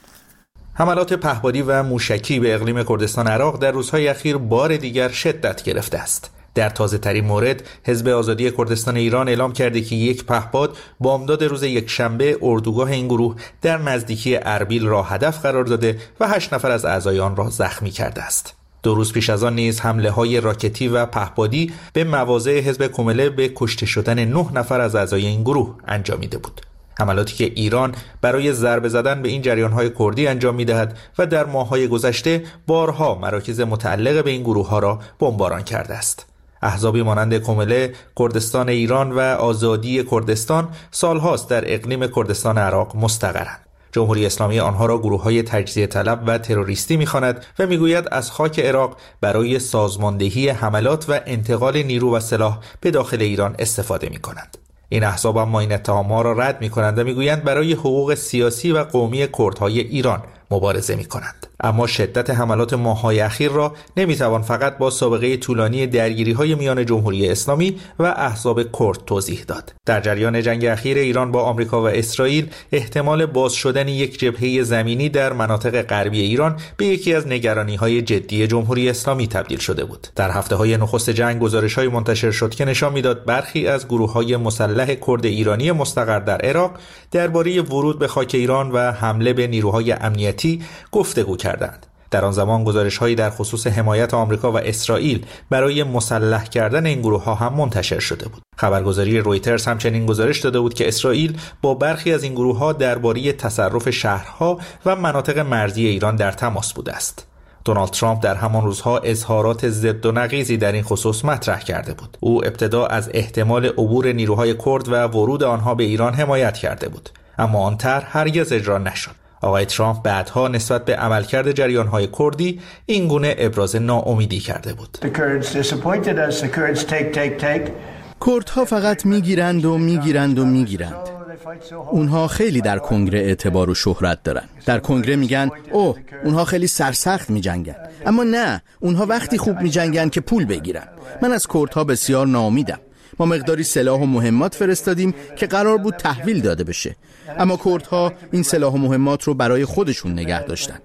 Speaker 10: حملات پهپادی و موشکی به اقلیم کردستان عراق در روزهای اخیر بار دیگر شدت گرفته است. در تازه ترین مورد، حزب آزادی کردستان ایران اعلام کرده که یک پهپاد بامداد روز یکشنبه اردوگاه این گروه در نزدیکی اربیل را هدف قرار داده و 8 نفر از اعضای آن را زخمی کرده است. 2 روز پیش از آن نیز حمله‌های راکتی و پهپادی به مواضع حزب کمله به کشته شدن 9 نفر از اعضای این گروه انجامیده بود. حملاتی که ایران برای ضربه زدن به این جریان‌های کردی انجام می‌دهد و در ماه‌های گذشته بارها مراکز متعلق به این گروه‌ها را بمباران کرده است. احزابی مانند کمله، کردستان ایران و آزادی کردستان سالهاست در اقلیم کردستان عراق مستقرند. جمهوری اسلامی آنها را گروه‌های تجزیه طلب و تروریستی می‌خواند و می‌گوید از خاک عراق برای سازماندهی حملات و انتقال نیرو و سلاح به داخل ایران استفاده می‌کنند. این احزاب اما این اتهام‌ها را رد می‌کنند و می‌گویند برای حقوق سیاسی و قومی کردهای ایران مبارزه می‌کنند. اما شدت حملات ماه‌های اخیر را نمی‌توان فقط با سابقه طولانی درگیری‌های میان جمهوری اسلامی و احزاب کرد توضیح داد. در جریان جنگ اخیر ایران با آمریکا و اسرائیل، احتمال باز شدن یک جبهه زمینی در مناطق غربی ایران به یکی از نگرانی‌های جدی جمهوری اسلامی تبدیل شده بود. در هفته‌های نخست جنگ گزارش‌های منتشر شد که نشان می‌داد برخی از گروه‌های مسلح کرد ایرانی مستقر در عراق درباره ورود به خاک ایران و حمله به نیروهای امنیتی گفتگو کردند. در آن زمان گزارش‌هایی در خصوص حمایت آمریکا و اسرائیل برای مسلح کردن این گروه‌ها هم منتشر شده بود. خبرگزاری رویترز همچنین گزارش داده بود که اسرائیل با برخی از این گروه‌ها درباره تصرف شهرها و مناطق مرزی ایران در تماس بوده است. دونالد ترامپ در همان روزها اظهارات ضد و نقیضی در این خصوص مطرح کرده بود. او ابتدا از احتمال عبور نیروهای کرد و ورود آنها به ایران حمایت کرده بود، اما آن طرح هرگز اجرا نشد. آقای ترامپ بعدها نسبت به عملکرد جریان‌های کردی این گونه ابراز ناامیدی کرده بود.
Speaker 11: کردها فقط میگیرند و میگیرند و میگیرند. اونها خیلی در کنگره اعتبار و شهرت دارن. در کنگره میگن اوه اونها خیلی سرسخت میجنگن، اما نه، اونها وقتی خوب میجنگن که پول بگیرن. من از کردها بسیار ناامیدم. ما مقداری سلاح و مهمات فرستادیم که قرار بود تحویل داده بشه، اما کردها این سلاح و مهمات رو برای خودشون نگه داشتن.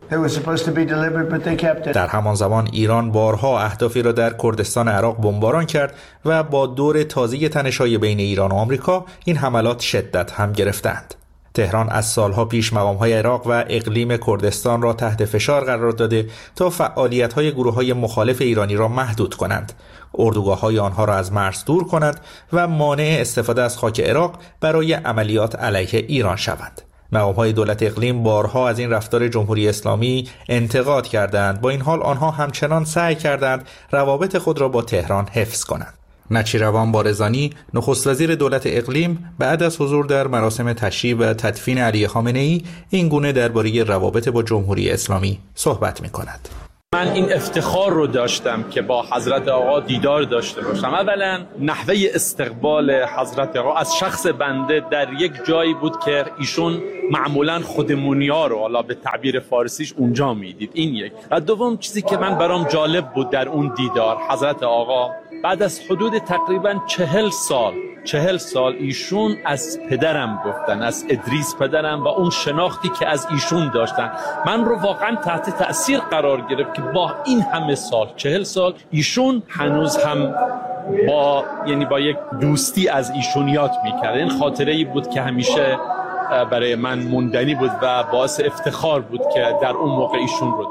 Speaker 10: در همان زمان ایران بارها اهدافی را در کردستان عراق بمباران کرد و با دور تازه تنش‌های بین ایران و آمریکا این حملات شدت هم گرفتند. تهران از سالها پیش مقام‌های عراق و اقلیم کردستان را تحت فشار قرار داده تا فعالیت‌های گروه‌های مخالف ایرانی را محدود کنند، اردوگاه‌های آنها را از مرز دور کنند و مانع استفاده از خاک عراق برای عملیات علیه ایران شوند. مقام‌های دولت اقلیم بارها از این رفتار جمهوری اسلامی انتقاد کردند. با این حال آنها همچنان سعی کردند روابط خود را با تهران حفظ کنند. نچیروان بارزانی، نخست وزیر دولت اقلیم، بعد از حضور در مراسم تشییع و تدفین علی خامنه‌ای این گونه درباره روابط با جمهوری اسلامی صحبت می‌کند.
Speaker 12: من این افتخار رو داشتم که با حضرت آقا دیدار داشته باشم. اولا نحوه استقبال حضرت آقا از شخص بنده در یک جایی بود که ایشون معمولا خودمونیا رو حالا به تعبیر فارسیش اونجا میدید. این یک. و دوم چیزی که من برام جالب بود در اون دیدار، حضرت آقا بعد از حدود تقریبا 40 سال ایشون از پدرم گفتن، از ادریس پدرم و اون شناختی که از ایشون داشتن من رو واقعا تحت تأثیر قرار گرفت که با این همه سال 40 سال ایشون هنوز هم با یک دوستی از ایشون یاد میکرد. این خاطره‌ای بود که همیشه برای من موندنی بود و باعث افتخار بود که در اون موقع ایشون رو دیدم.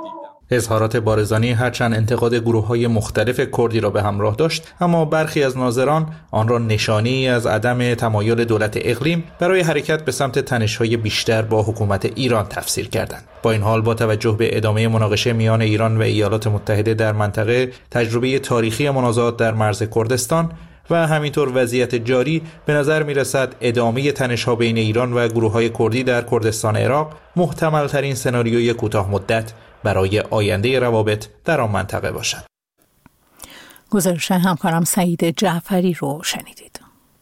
Speaker 10: اظهارات بارزانی هرچند انتقاد گروه‌های مختلف کردی را به همراه داشت، اما برخی از ناظران آن را نشانه‌ای از عدم تمایل دولت اقلیم برای حرکت به سمت تنش‌های بیشتر با حکومت ایران تفسیر کردند. با این حال با توجه به ادامه مناقشه میان ایران و ایالات متحده در منطقه، تجربه تاریخی منازعات در مرز کردستان و همینطور وضعیت جاری، به نظر می‌رسد ادامه تنش‌ها بین ایران و گروه‌های کردی در کردستان عراق محتمل‌ترین سناریوی کوتاه مدت برای آینده روابط در آن منطقه باشد.
Speaker 1: گزارش همکارم سعید جعفری رو شنیدید.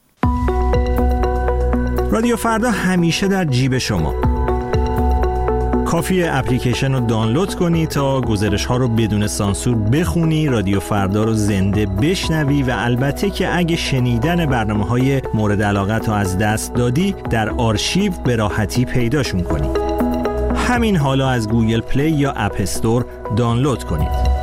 Speaker 13: رادیو فردا همیشه در جیب شما. کافیه اپلیکیشن رو دانلود کنی تا گزارش‌ها رو بدون سانسور بخونی، رادیو فردا رو زنده بشنوی و البته که اگه شنیدن برنامه‌های مورد علاقت رو از دست دادی، در آرشیو به راحتی پیداشون کنی. همین حالا از گوگل پلی یا اپ استور دانلود کنید.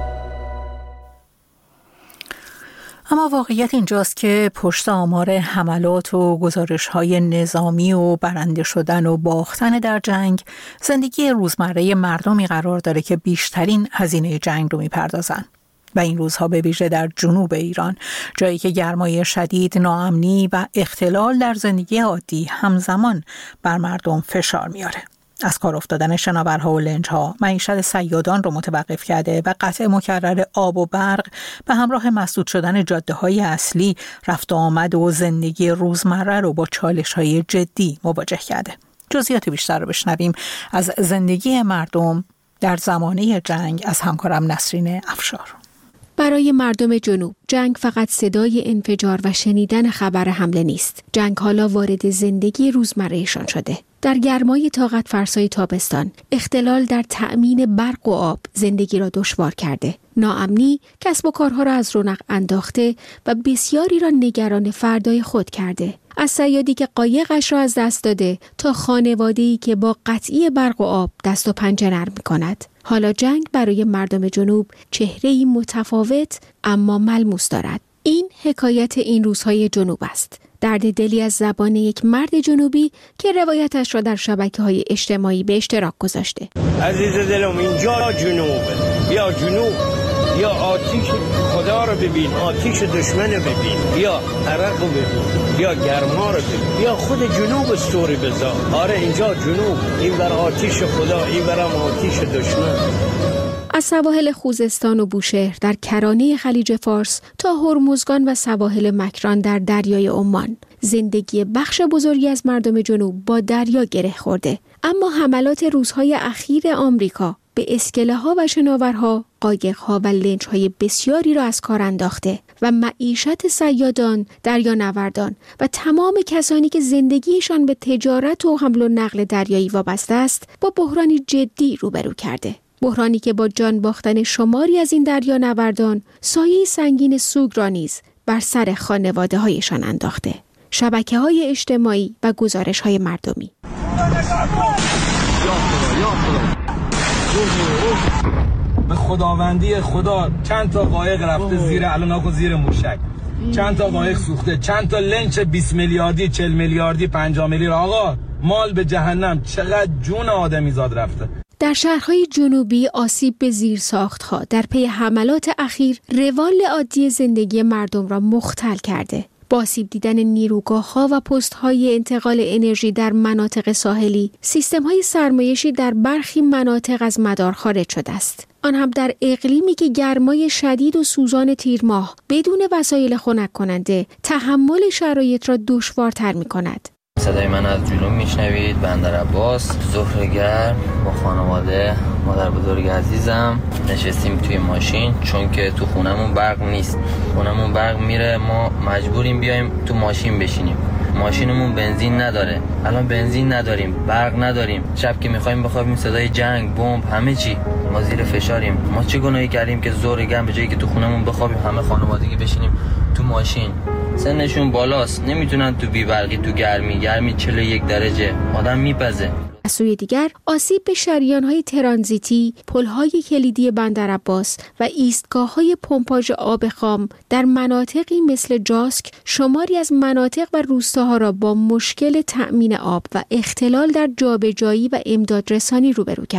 Speaker 1: اما واقعیت اینجاست که پشت آمار حملات و گزارش‌های نظامی و برنده شدن و باختن در جنگ، زندگی روزمره مردمی قرار داره که بیشترین هزینه جنگ رو می‌پردازن. و این روزها به ویژه در جنوب ایران، جایی که گرمای شدید، ناامنی و اختلال در زندگی عادی همزمان بر مردم فشار میاره. از کار افتادن شناورها و لنج‌ها، معیشت صیادان رو متوقف کرده و قطع مکرر آب و برق به همراه مسدود شدن جاده‌های اصلی، رفت و آمد و زندگی روزمره رو با چالش‌های جدی مواجه کرده. جزئیات بیشتر رو بشنویم از زندگی مردم در زمانه جنگ از همکارم نسرین افشار.
Speaker 14: برای مردم جنوب، جنگ فقط صدای انفجار و شنیدن خبر حمله نیست. جنگ حالا وارد زندگی روزمرهشان شده. در گرمای طاقت فرسای تابستان، اختلال در تأمین برق و آب زندگی را دشوار کرده. ناامنی کسب و کارها را از رونق انداخته و بسیاری را نگران فردای خود کرده. از صیادی که قایقش را از دست داده تا خانواده‌ای که با قطعی برق و آب دست و پنجه نرم می‌کند. حالا جنگ برای مردم جنوب چهره‌ای متفاوت اما ملموس دارد. این حکایت این روزهای جنوب است. درد دلی از زبان یک مرد جنوبی که روایتش را در شبکه‌های اجتماعی به اشتراک گذاشته.
Speaker 15: عزیز دلم، اینجا جنوبه. بیا جنوب، بیا آتیش خدا رو ببین، آتیش دشمن رو ببین، بیا عرق رو ببین، بیا گرما رو ببین، بیا خود جنوب استوری بذار. آره اینجا جنوب، این بر آتیش خدا، این برم آتیش دشمن.
Speaker 14: از سواحل خوزستان و بوشهر در کرانه خلیج فارس تا هرمزگان و سواحل مکران در دریای عمان، زندگی بخش بزرگی از مردم جنوب با دریا گره خورده. اما حملات روزهای اخیر آمریکا به اسکله‌ها و شناورها، قایق‌ها و لنج‌های بسیاری را از کار انداخته و معیشت صیادان، دریانوردان و تمام کسانی که زندگیشان به تجارت و حمل و نقل دریایی وابسته است با بحرانی جدی روبرو کرده. بحرانی که با جان باختن شماری از این دریانوردان سایه سنگین سوگ را نیز بر سر خانواده‌هایشان انداخته. شبکه‌های اجتماعی و گزارش‌های مردمی.
Speaker 16: به خداوندی خدا چند تا قایق رفته زیر الان زیر موشک، چند تا قایق سوخته، چند تا لنچ 20 میلیاردی 40 میلیاردی 50 میلیارد. آقا مال به جهنم، چقدر جون آدمیزاد رفته.
Speaker 14: در شهرهای جنوبی آسیب به زیرساخت‌ها در پی حملات اخیر روال عادی زندگی مردم را مختل کرده. با آسیب دیدن نیروگاه‌ها و پست‌های انتقال انرژی در مناطق ساحلی، سیستم‌های سرمایشی در برخی مناطق از مدار خارج شده است. آن هم در اقلیمی که گرمای شدید و سوزان تیر ماه بدون وسایل خنک کننده تحمل شرایط را دشوارتر می‌کند.
Speaker 17: صدای من از جنوب میشنوید. بندرعباس، ظهر گرم با خانواده، مادر بزرگ عزیزم نشستیم توی ماشین، چون که تو خونمون برق نیست. خونمون برق میره، ما مجبوریم بیایم تو ماشین بشینیم. ماشینمون بنزین نداره. الان بنزین نداریم، برق نداریم. شب که میخوایم بخوابیم صدای جنگ، بمب، همه چی. ما زیر فشاریم. ما چه گناهی کردیم که ظهر گرم به جایی که تو خونمون بخوابیم همه خانوادگی بشینیم تو ماشین؟ سنشون بالاست، نمیتونن تو بی‌برقی، تو گرمی 41 درجه آدم میپزه.
Speaker 14: از سوی دیگر آسیب به شریان‌های ترانزیتی، پل‌های کلیدی بندرعباس و ایستگاه‌های پمپاژ آب خام در مناطقی مثل جاسک شماری از مناطق و روستاها را با مشکل تأمین آب و اختلال در جابجایی و امدادرسانی روبرو کرده.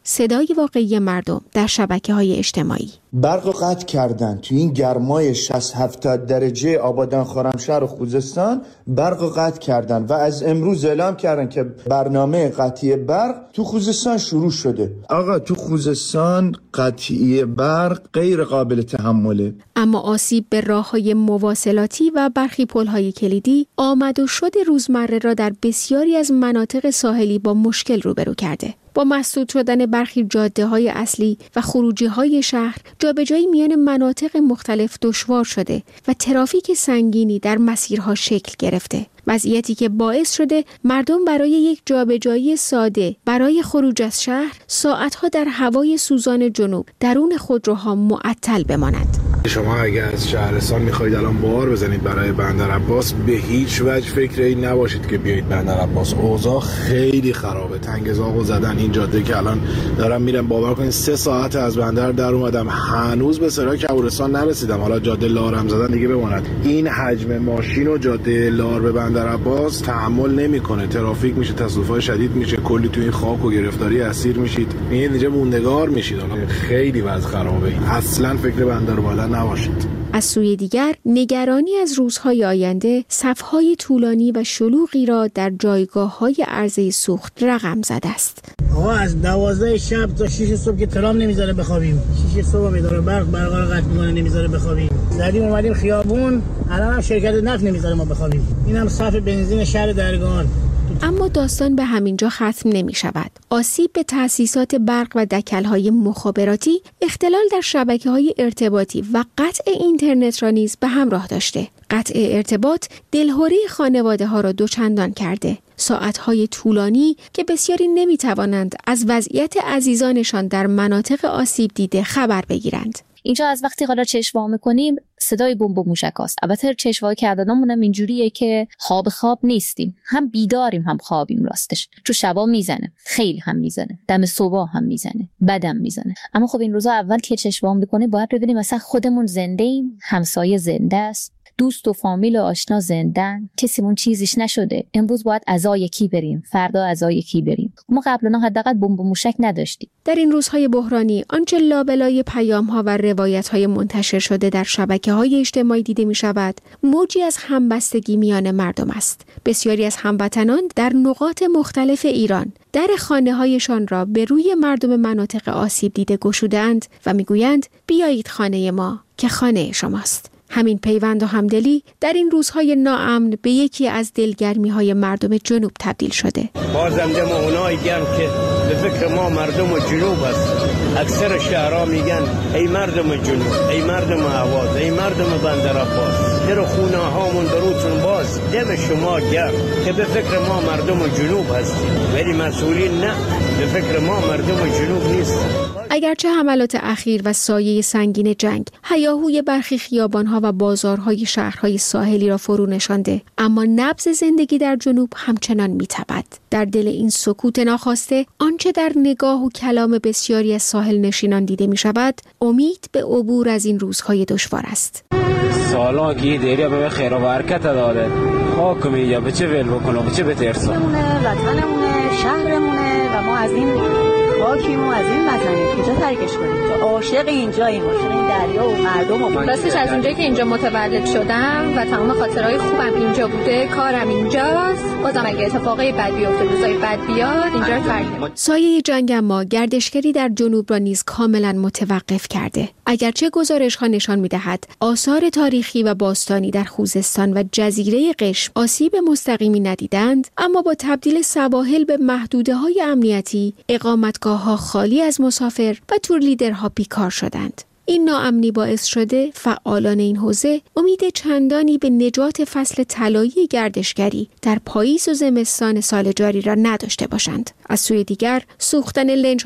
Speaker 14: صدای واقعی مردم در شبکه‌های اجتماعی.
Speaker 18: برق قطع کردن تو این گرمای 60-70 درجه آبادان خرمشهر و خوزستان، برق قطع کردن و از امروز اعلام کردن که برنامه قطعی برق تو خوزستان شروع شده. آقا تو خوزستان قطعی برق غیر قابل تحمله.
Speaker 14: اما آسیب به راه‌های مواصلاتی و برخی پل‌های کلیدی آمد و شد روزمره را در بسیاری از مناطق ساحلی با مشکل روبرو کرده. با مسدود شدن برخی جاده‌های اصلی و خروجی‌های شهر، جابجایی میان مناطق مختلف دشوار شده و ترافیک سنگینی در مسیرها شکل گرفته. وضعیتی که باعث شده مردم برای یک جابجایی ساده برای خروج از شهر ساعت‌ها در هوای سوزان جنوب درون خودروها معطل بمانند.
Speaker 19: شما اگر از شهرستان میخواید الان بار بزنید برای بندر عباس، به هیچ وجه فکر این نباشید که بیایید بندر عباس. اوضاع خیلی خرابه. تنگزاغو زدن این جاده که الان دارم میرم، باور کنید 3 ساعت از بندر در اومدم، هنوز به سرای کبورستان نرسیدم. حالا جاده لارم زدن دیگه بماند. این حجم ماشین و جاده لار به بندر عباس تحمل نمیکنه. ترافیک میشه، تصادفات شدید میشه، کلی تو این خاک و گرفتاری اسیر میشید. میگید اینجا موندگار میشید. حالا خیلی وضع خرابه. اصلا فکر بندر بالا نباشید.
Speaker 14: از سوی دیگر نگرانی از روزهای آینده صفهای طولانی و شلوغی را در جایگاه‌های عرضه سوخت رقم زده است.
Speaker 20: آقا از 12 شب تا 6 صبح که ترام نمیذاره بخوابیم. 6 صبح میذاره برق رو قطع میکنه، نمیذاره بخوابیم. زدیم اومدیم خیابون، الان هم شرکت نفت نمیذاره ما بخوابیم. اینم صف بنزین شهر درگان.
Speaker 14: اما داستان به همینجا ختم نمی شود. آسیب به تأسیسات برق و دکل‌های مخابراتی، اختلال در شبکه‌های ارتباطی و قطع اینترنت را نیز به همراه داشته. قطع ارتباط دلهره خانواده‌ها را دوچندان کرده. ساعت‌های طولانی که بسیاری نمی‌توانند از وضعیت عزیزانشان در مناطق آسیب دیده خبر بگیرند.
Speaker 21: اینجا از وقتی حالا چشم میکنیم صدای بمب و موشکاست. البته چشمای کردنامون هم اینجوریه که خواب نیستیم، هم بیداریم هم خوابیم. راستش تو شبا میزنه، خیلی هم میزنه، دم صبح هم میزنه، بدم میزنه. اما خب این روزا اول که چشم میکنیم باید ببینیم مثلا خودمون زنده ایم، همسایه زنده است، دوست و فامیل و آشنا زندن، کسیمون چیزیش نشده. امروز باید عزای کی بریم، فردا عزای کی بریم. ما قبلا حداقل بمب و موشک نداشتیم.
Speaker 14: در این روزهای بحرانی آنچه لابلای پیام‌ها و روایت‌های منتشر شده در شبکه‌های اجتماعی دیده می‌شود، موجی از همبستگی میان مردم است. بسیاری از هموطنان در نقاط مختلف ایران در خانه‌هایشان را به روی مردم مناطق آسیب دیده گشودند و می‌گویند بیایید خانه ما که خانه شماست. همین پیوند و همدلی در این روزهای ناامن به یکی از دلگرمی‌های مردم جنوب تبدیل شده.
Speaker 15: بازم دم اونایی گرم که به فکر ما مردم جنوب است. اکثر شهرها میگن ای مردم جنوب، ای مردم اهواز، ای مردم بندر عباس، در خونه هامون دروتون باز. دم شما گرم که به فکر ما مردم جنوب هستیم، ولی مسئولین نه، به فکر ما مردم جنوب نیست.
Speaker 14: اگرچه حملات اخیر و سایه سنگین جنگ هیاهوی برخی خیابان‌ها و بازارهای شهرهای ساحلی را فرو نشانده، اما نبض زندگی در جنوب همچنان می‌تپد. در دل این سکوت ناخواسته آنچه در نگاه و کلام بسیاری از ساحل نشینان دیده می‌شود، امید به عبور از این روزهای دشوار است.
Speaker 22: سالا که دیریا به خیر و برکت داره، خاک میگه به چه ول بکنه، به چه بترسه.
Speaker 23: وطنمونه، شهرمونه و ما از این خاکیم و از این وطنیم کجا ترکش کنیم. عاشق اینجاییم، عاشق این دریا و مردم و
Speaker 24: راستش از اونجایی که اینجا متولد شدم و تمام خاطرهای خوبم اینجا بوده، کارم اینجاست. بازم اگه اتفاقای بد بیفته، روزای بد بیاد، اینجا رو فرق.
Speaker 14: سایه جنگ اما گردشگری در جنوب را نیز کاملا متوقف کرده. اگرچه گزارش‌ها نشان می‌دهد آثار تاریخی و باستانی در خوزستان و جزیره قشم آسیب مستقیمی ندیدند، اما با تبدیل سواحل به محدوده‌های امنیتی، اقامتگاه‌ها خالی از مسافر و تور لیدرها بیکار شدند. این ناامنی باعث شده فعالان این حوزه امید چندانی به نجات فصل طلایی گردشگری در پاییز و زمستان سال جاری را نداشته باشند. از سوی دیگر سوختن لنج